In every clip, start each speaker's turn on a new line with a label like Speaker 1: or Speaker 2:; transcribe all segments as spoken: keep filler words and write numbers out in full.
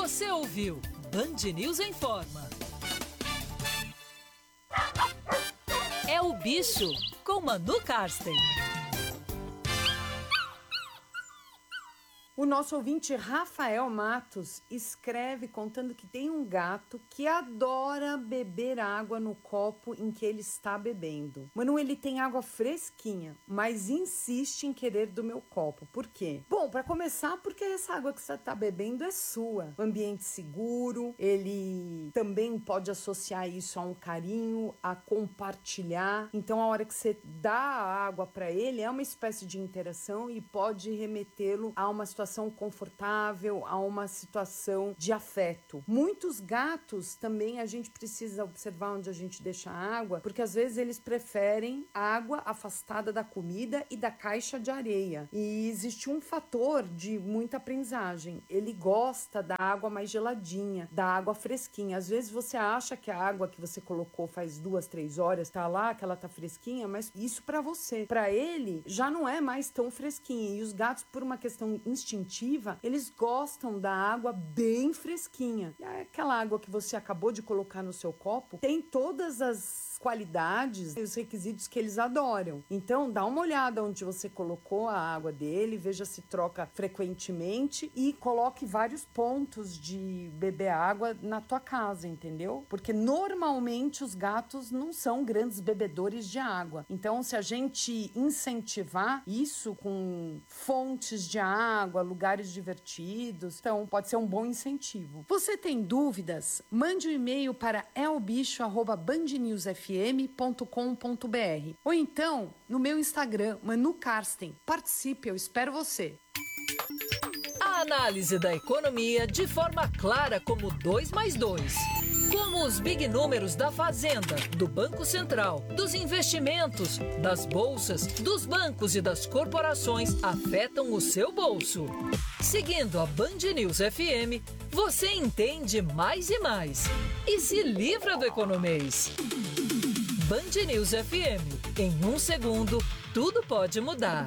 Speaker 1: Você ouviu Band News Informa. É o Bicho, com Manu Karsten.
Speaker 2: O nosso ouvinte Rafael Matos escreve contando que tem um gato que adora beber água no copo em que ele está bebendo. Manu, ele tem água fresquinha, mas insiste em querer do meu copo. Por quê? Bom, para começar, porque essa água que você está bebendo é sua. Ambiente seguro, ele também pode associar isso a um carinho, a compartilhar. Então, a hora que você dá a água para ele, é uma espécie de interação e pode remetê-lo a uma situação confortável, a uma situação de afeto. Muitos gatos também a gente precisa observar onde a gente deixa a água, porque às vezes eles preferem água afastada da comida e da caixa de areia. E existe um fator de muita aprendizagem. Ele gosta da água mais geladinha, da água fresquinha. Às vezes você acha que a água que você colocou faz duas, três horas tá lá, que ela tá fresquinha, mas isso para você. Para ele já não é mais tão fresquinha. E os gatos, por uma questão instintiva, eles gostam da água bem fresquinha. E aquela água que você acabou de colocar no seu copo tem todas as qualidades e os requisitos que eles adoram. Então, dá uma olhada onde você colocou a água dele, veja se troca frequentemente e coloque vários pontos de beber água na tua casa, entendeu? Porque normalmente os gatos não são grandes bebedores de água. Então, se a gente incentivar isso com fontes de água, lugares divertidos, então pode ser um bom incentivo. Você tem dúvidas? Mande um e-mail para elbicho arroba bandnewsfm ponto com ponto br ou então no meu Instagram, Manu Karsten. Participe, eu espero você.
Speaker 1: A análise da economia de forma clara como dois mais dois. Como os big números da Fazenda, do Banco Central, dos investimentos, das bolsas, dos bancos e das corporações afetam o seu bolso. Seguindo a Band News F M, você entende mais e mais e se livra do economês. Band News F M. Em um segundo, tudo pode mudar.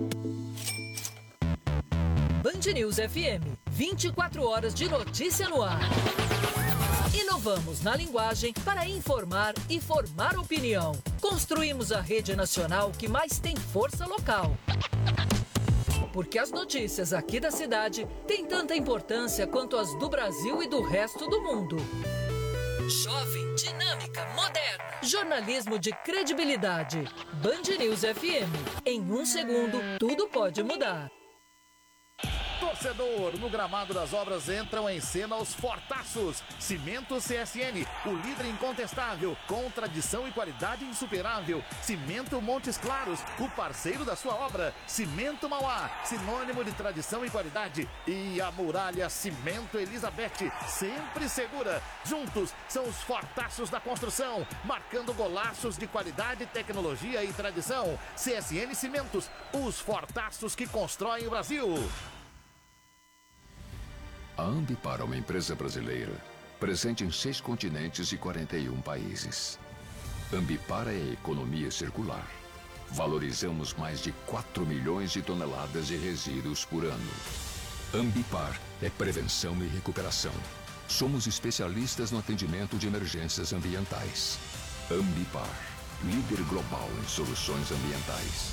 Speaker 1: Band News F M. vinte e quatro horas de notícia no ar. Inovamos na linguagem para informar e formar opinião. Construímos a rede nacional que mais tem força local. Porque as notícias aqui da cidade têm tanta importância quanto as do Brasil e do resto do mundo. Jovem, dinâmica, moderna. Jornalismo de credibilidade. Band News F M. Em um segundo, tudo pode mudar.
Speaker 3: Torcedor, no gramado das obras entram em cena os fortaços. Cimento C S N, o líder incontestável, com tradição e qualidade insuperável. Cimento Montes Claros, o parceiro da sua obra. Cimento Mauá, sinônimo de tradição e qualidade. E a muralha Cimento Elizabeth, sempre segura. Juntos são os fortaços da construção, marcando golaços de qualidade, tecnologia e tradição. C S N Cimentos, os fortaços que constroem o Brasil.
Speaker 4: A Ambipar é uma empresa brasileira, presente em seis continentes e quarenta e um países. Ambipar é a economia circular. Valorizamos mais de quatro milhões de toneladas de resíduos por ano. Ambipar é prevenção e recuperação. Somos especialistas no atendimento de emergências ambientais. Ambipar, líder global em soluções ambientais.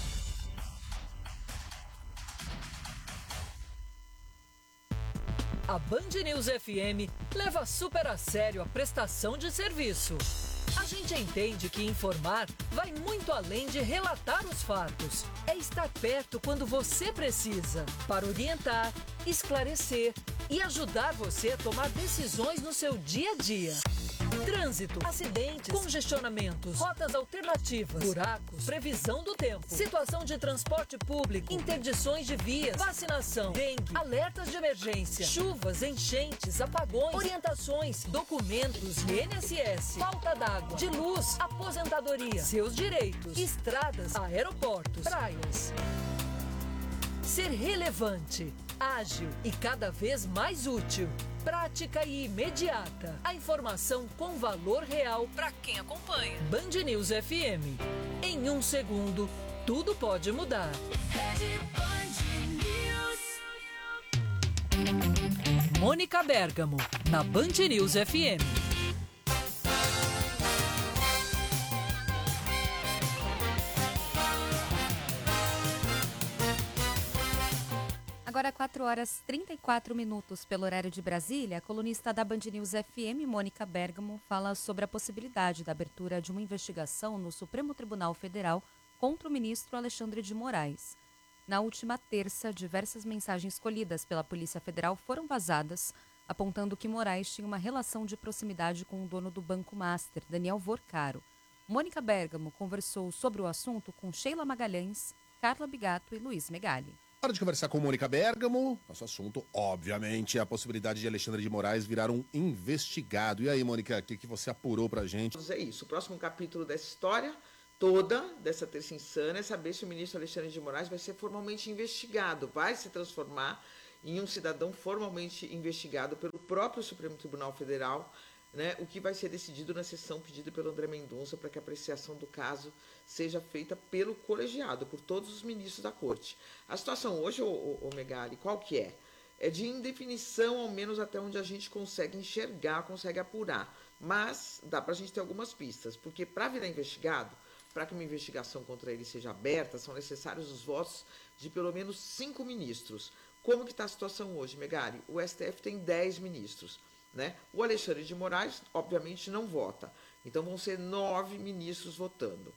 Speaker 1: A Band News F M leva super a sério a prestação de serviço. A gente entende que informar vai muito além de relatar os fatos. É estar perto quando você precisa, para orientar, esclarecer e ajudar você a tomar decisões no seu dia a dia. Trânsito, acidentes, congestionamentos, rotas alternativas, buracos, previsão do tempo, situação de transporte público, interdições de vias, vacinação, dengue, alertas de emergência, chuvas, enchentes, apagões, orientações, documentos e I N S S, falta d'água, de luz, aposentadoria, seus direitos, estradas, aeroportos, praias. Ser relevante, ágil e cada vez mais útil. Prática e imediata. A informação com valor real para quem acompanha. Band News F M. Em um segundo, tudo pode mudar. Mônica Bergamo, na Band News F M.
Speaker 5: Agora quatro horas e trinta e quatro minutos pelo horário de Brasília, a colunista da Band News F M, Mônica Bergamo, fala sobre a possibilidade da abertura de uma investigação no Supremo Tribunal Federal contra o ministro Alexandre de Moraes. Na última terça, diversas mensagens colhidas pela Polícia Federal foram vazadas, apontando que Moraes tinha uma relação de proximidade com o dono do Banco Master, Daniel Vorcaro. Mônica Bergamo conversou sobre o assunto com Sheila Magalhães, Carla Bigato e Luiz Megali.
Speaker 6: Hora de conversar com Mônica Bergamo. Nosso assunto, obviamente, é a possibilidade de Alexandre de Moraes virar um investigado. E aí, Mônica, o que, que você apurou pra gente?
Speaker 7: É isso, o próximo capítulo dessa história toda, dessa terça insana, é saber se o ministro Alexandre de Moraes vai ser formalmente investigado, vai se transformar em um cidadão formalmente investigado pelo próprio Supremo Tribunal Federal, né, o que vai ser decidido na sessão pedida pelo André Mendonça para que a apreciação do caso seja feita pelo colegiado, por todos os ministros da corte. A situação hoje, ô, ô, ô Megali, qual que é? É de indefinição, ao menos até onde a gente consegue enxergar, consegue apurar. Mas dá para a gente ter algumas pistas, porque para virar investigado, para que uma investigação contra ele seja aberta, são necessários os votos de pelo menos cinco ministros. Como que está a situação hoje, Megali? O S T F tem dez ministros, né? O Alexandre de Moraes, obviamente, não vota. Então vão ser nove ministros votando.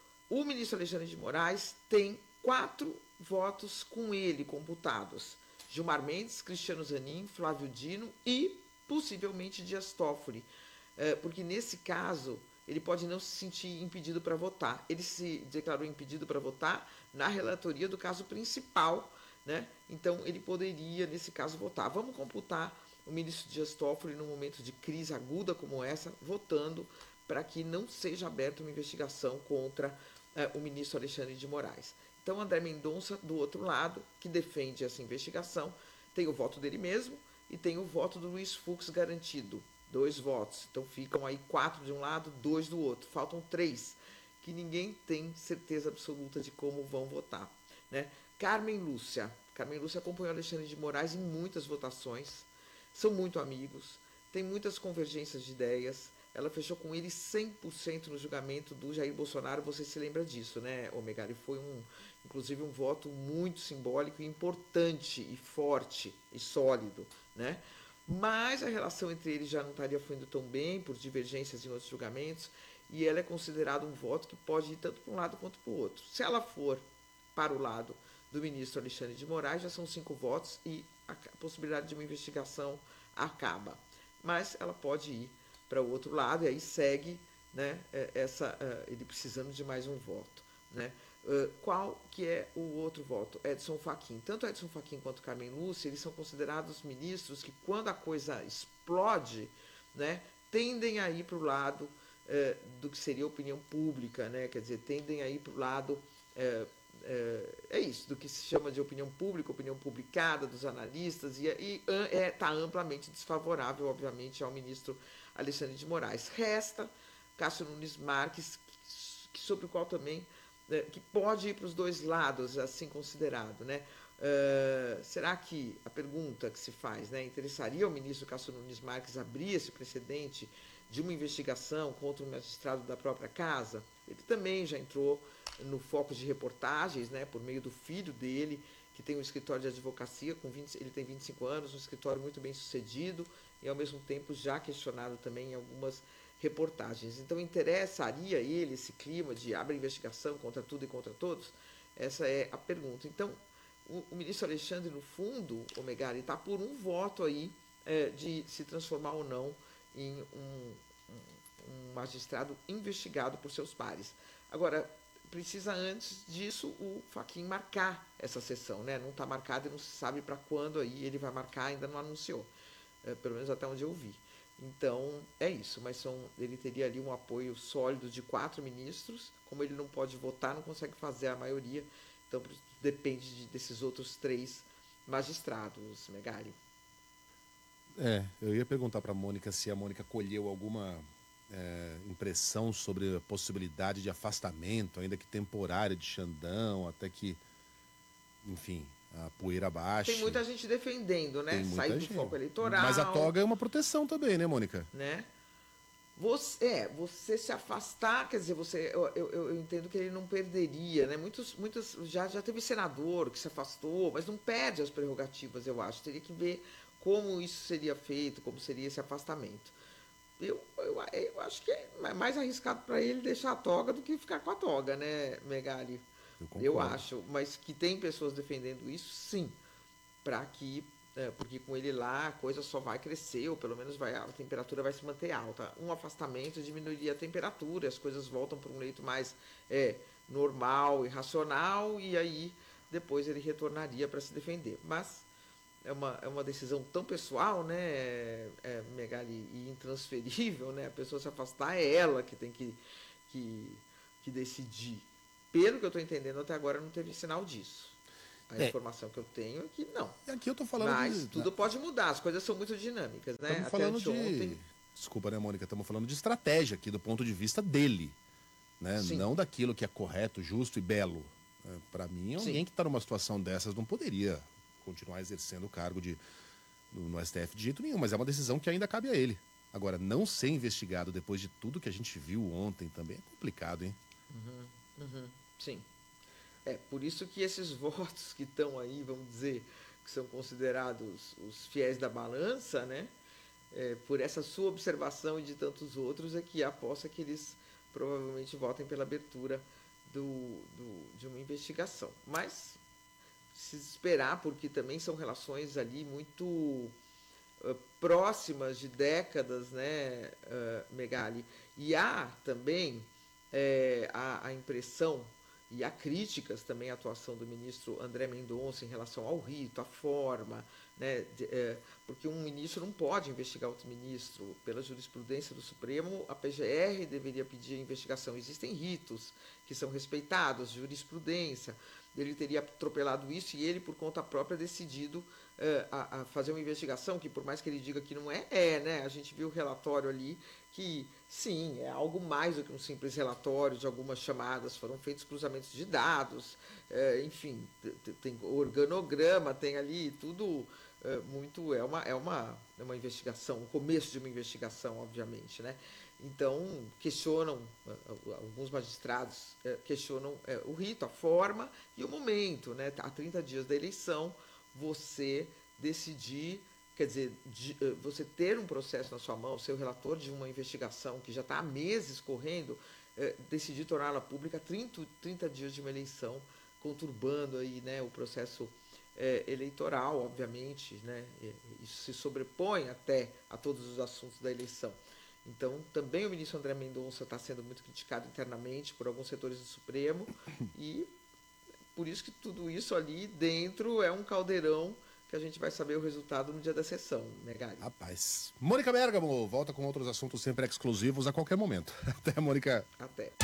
Speaker 7: O ministro Alexandre de Moraes tem quatro votos com ele computados. Gilmar Mendes, Cristiano Zanin, Flávio Dino e, possivelmente, Dias Toffoli. É, porque, nesse caso, ele pode não se sentir impedido para votar. Ele se declarou impedido para votar na relatoria do caso principal, né? Então, ele poderia, nesse caso, votar. Vamos computar o ministro Dias Toffoli, num momento de crise aguda como essa, votando para que não seja aberta uma investigação contra é, o ministro Alexandre de Moraes. Então, André Mendonça, do outro lado, que defende essa investigação, tem o voto dele mesmo e tem o voto do Luiz Fux garantido. Dois votos. Então, ficam aí quatro de um lado, dois do outro. Faltam três, que ninguém tem certeza absoluta de como vão votar, né? Carmen Lúcia. Carmen Lúcia acompanhou Alexandre de Moraes em muitas votações. São muito amigos, tem muitas convergências de ideias. Ela fechou com ele cem por cento no julgamento do Jair Bolsonaro. Você se lembra disso, né, Megali? Foi, um, inclusive, um voto muito simbólico, importante e forte e sólido, né? Mas a relação entre eles já não estaria fluindo tão bem por divergências em outros julgamentos e ela é considerada um voto que pode ir tanto para um lado quanto para o outro. Se ela for para o lado do ministro Alexandre de Moraes, já são cinco votos e a possibilidade de uma investigação acaba. Mas ela pode ir para o outro lado e aí segue, né, essa, ele precisando de mais um voto, né? Uh, qual que é o outro voto? Edson Fachin. Tanto Edson Fachin quanto Carmen Lúcia, eles são considerados ministros que, quando a coisa explode, né, tendem a ir para o lado uh, do que seria a opinião pública, né? Quer dizer, tendem a ir para o lado, uh, uh, é isso, do que se chama de opinião pública, opinião publicada, dos analistas, e está é, tá amplamente desfavorável, obviamente, ao ministro Alexandre de Moraes. Resta Cássio Nunes Marques, que, sobre o qual também que pode ir para os dois lados, assim considerado, né? Uh, será que a pergunta que se faz, né, interessaria ao ministro Cássio Nunes Marques abrir esse precedente de uma investigação contra um magistrado da própria casa? Ele também já entrou no foco de reportagens, né, por meio do filho dele, que tem um escritório de advocacia, com vinte, ele tem vinte e cinco anos, um escritório muito bem sucedido e, ao mesmo tempo, já questionado também em algumas reportagens. Então, interessaria ele esse clima de abre investigação contra tudo e contra todos? Essa é a pergunta. Então, o, o ministro Alexandre, no fundo, o Megali, está por um voto aí é, de se transformar ou não em um, um, um magistrado investigado por seus pares. Agora, precisa, antes disso, o Fachin marcar essa sessão, né? Não está marcado e não se sabe para quando aí ele vai marcar, ainda não anunciou, é, pelo menos até onde eu vi. Então, é isso, mas são, ele teria ali um apoio sólido de quatro ministros. Como ele não pode votar, não consegue fazer a maioria, então depende de, desses outros três magistrados, Megali.
Speaker 6: É, eu ia perguntar para a Mônica se a Mônica colheu alguma é, impressão sobre a possibilidade de afastamento, ainda que temporário, de Xandão, até que, enfim, a poeira baixe.
Speaker 7: Tem muita gente defendendo, né? Sair do foco eleitoral.
Speaker 6: Mas a toga é uma proteção também, né, Mônica?
Speaker 7: Né? Você, é, você se afastar, quer dizer, você, eu, eu, eu entendo que ele não perderia, né? Muitos, muitos, já, já teve senador que se afastou, mas não perde as prerrogativas, eu acho. Teria que ver como isso seria feito, como seria esse afastamento. Eu, eu, eu acho que é mais arriscado para ele deixar a toga do que ficar com a toga, né, Megali? Eu, eu acho, mas que tem pessoas defendendo isso, sim, para que, é, porque com ele lá a coisa só vai crescer, ou pelo menos vai, a temperatura vai se manter alta. Um afastamento diminuiria a temperatura, as coisas voltam para um leito mais é, normal e racional, e aí depois ele retornaria para se defender. Mas é uma, é uma decisão tão pessoal, né, é, Megali, e intransferível, né? A pessoa se afastar é ela que tem que, que, que decidir. Pelo que eu estou entendendo, até agora não teve sinal disso. A é. informação que eu tenho é que não.
Speaker 6: E aqui eu estou falando
Speaker 7: Mas
Speaker 6: de...
Speaker 7: tudo pode mudar, as coisas são muito dinâmicas, né?
Speaker 6: Estamos falando de... Ontem... Desculpa, né, Mônica? Estamos falando de estratégia aqui, do ponto de vista dele. Né? Não daquilo que é correto, justo e belo. É, para mim, alguém Sim. que está numa situação dessas não poderia continuar exercendo o cargo de, no, no S T F de jeito nenhum, mas é uma decisão que ainda cabe a ele. Agora, não ser investigado depois de tudo que a gente viu ontem também é complicado, hein?
Speaker 7: Uhum, uhum, sim. É, por isso que esses votos que estão aí, vamos dizer, que são considerados os fiéis da balança, né? É, por essa sua observação e de tantos outros, é que aposta que eles provavelmente votem pela abertura do, do, de uma investigação. Mas precisa esperar, porque também são relações ali muito uh, próximas de décadas, né, uh, Megali? E há também é, a, a impressão e há críticas também à atuação do ministro André Mendonça em relação ao rito, à forma, né, de, é, porque um ministro não pode investigar outro ministro. Pela jurisprudência do Supremo, a P G R deveria pedir a investigação. Existem ritos que são respeitados, jurisprudência. Ele teria atropelado isso e ele, por conta própria, decidido é, a, a fazer uma investigação que, por mais que ele diga que não é, é, né? A gente viu o relatório ali que, sim, é algo mais do que um simples relatório de algumas chamadas, foram feitos cruzamentos de dados, é, enfim, tem organograma, tem ali tudo é, muito, é uma, é, uma, é uma investigação, o começo de uma investigação, obviamente, né? Então, questionam, alguns magistrados questionam o rito, a forma e o momento, né? Há trinta dias da eleição, você decidir, quer dizer, de, você ter um processo na sua mão, ser o relator de uma investigação que já está há meses correndo, é, decidir torná-la pública trinta, trinta dias de uma eleição, conturbando aí, né, o processo é, eleitoral, obviamente, né? Isso se sobrepõe até a todos os assuntos da eleição. Então, também o ministro André Mendonça está sendo muito criticado internamente por alguns setores do Supremo e por isso que tudo isso ali dentro é um caldeirão que a gente vai saber o resultado no dia da sessão, né, Gary?
Speaker 6: Rapaz. Mônica Bergamo volta com outros assuntos sempre exclusivos a qualquer momento. Até, Mônica.
Speaker 7: Até.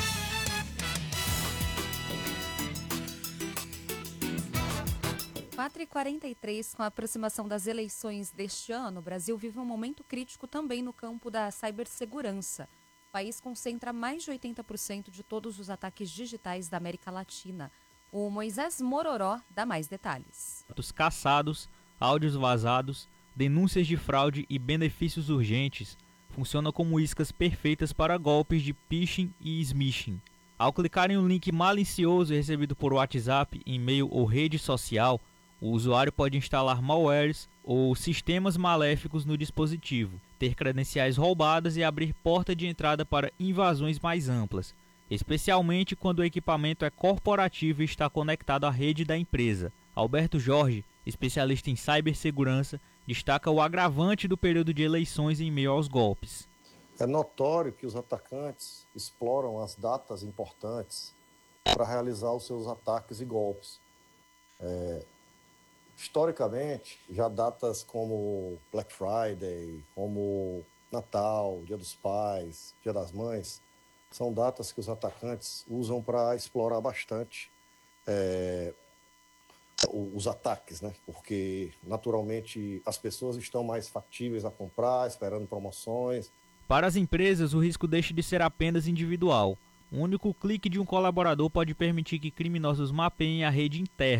Speaker 5: quatro e quarenta e três, com a aproximação das eleições deste ano, o Brasil vive um momento crítico também no campo da cibersegurança. O país concentra mais de oitenta por cento de todos os ataques digitais da América Latina. O Moisés Mororó dá mais detalhes.
Speaker 8: Dados caçados, áudios vazados, denúncias de fraude e benefícios urgentes funcionam como iscas perfeitas para golpes de phishing e smishing. Ao clicar em um link malicioso recebido por WhatsApp, e-mail ou rede social, o usuário pode instalar malwares ou sistemas maléficos no dispositivo, ter credenciais roubadas e abrir porta de entrada para invasões mais amplas, especialmente quando o equipamento é corporativo e está conectado à rede da empresa. Alberto Jorge, especialista em cibersegurança, destaca o agravante do período de eleições em meio aos golpes.
Speaker 9: É notório que os atacantes exploram as datas importantes para realizar os seus ataques e golpes. É... Historicamente, já datas como Black Friday, como Natal, Dia dos Pais, Dia das Mães, são datas que os atacantes usam para explorar bastante é, os ataques, né? Porque, naturalmente, as pessoas estão mais factíveis a comprar, esperando promoções.
Speaker 8: Para as empresas, o risco deixa de ser apenas individual. Um único clique de um colaborador pode permitir que criminosos mapeiem a rede interna,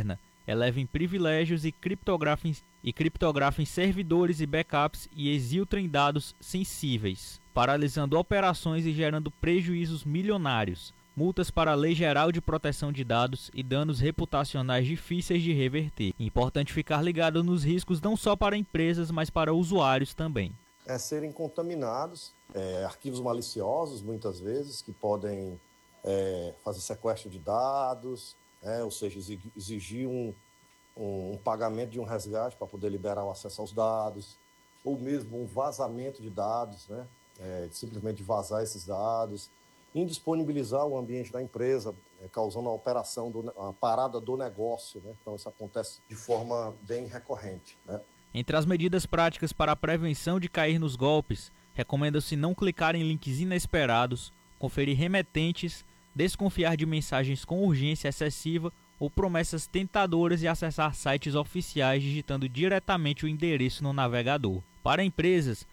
Speaker 8: elevem privilégios e criptografem, e criptografem servidores e backups e exfiltrem dados sensíveis, paralisando operações e gerando prejuízos milionários, multas para a Lei Geral de Proteção de Dados e danos reputacionais difíceis de reverter. Importante ficar ligado nos riscos não só para empresas, mas para usuários também.
Speaker 9: É serem contaminados, é, arquivos maliciosos, muitas vezes, que podem é, fazer sequestro de dados, é, ou seja, exigir um, um, um pagamento de um resgate para poder liberar o acesso aos dados, ou mesmo um vazamento de dados, né, é, simplesmente vazar esses dados, indisponibilizar o ambiente da empresa, é, causando a operação, do, a parada do negócio, né? Então isso acontece de forma bem recorrente, né?
Speaker 8: Entre as medidas práticas para a prevenção de cair nos golpes, recomenda-se não clicar em links inesperados, conferir remetentes, desconfiar de mensagens com urgência excessiva ou promessas tentadoras e acessar sites oficiais digitando diretamente o endereço no navegador. Para empresas,